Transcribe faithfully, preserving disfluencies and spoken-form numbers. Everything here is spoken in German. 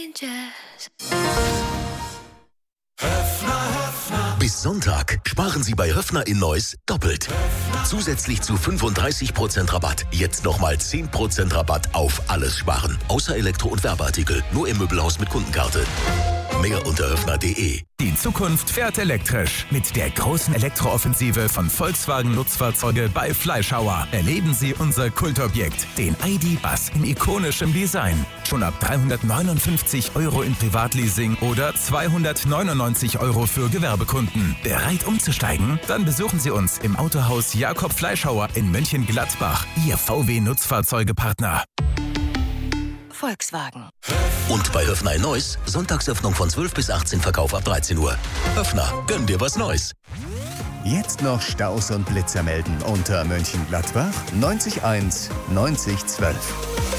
Bis Sonntag sparen Sie bei Höffner in Neuss doppelt. Zusätzlich zu fünfunddreißig Prozent Rabatt. Jetzt nochmal zehn Prozent Rabatt auf alles sparen. Außer Elektro- und Werbeartikel. Nur im Möbelhaus mit Kundenkarte. Mehr unter höffner punkt de. Die Zukunft fährt elektrisch. Mit der großen Elektrooffensive von Volkswagen Nutzfahrzeuge bei Fleischhauer erleben Sie unser Kultobjekt, den I D-Bus in ikonischem Design. Schon ab dreihundertneunundfünfzig Euro im Privatleasing oder zweihundertneunundneunzig Euro für Gewerbekunden. Bereit umzusteigen? Dann besuchen Sie uns im Autohaus Jakob Fleischhauer in Mönchengladbach. Ihr V W-Nutzfahrzeugepartner. Volkswagen. Und bei Höffner in Neuss, Sonntagsöffnung von zwölf bis achtzehn, Verkauf ab dreizehn Uhr. Höffner, gönn dir was Neues. Jetzt noch Staus und Blitzer melden unter Mönchengladbach neunzig eins neunzig zwölf.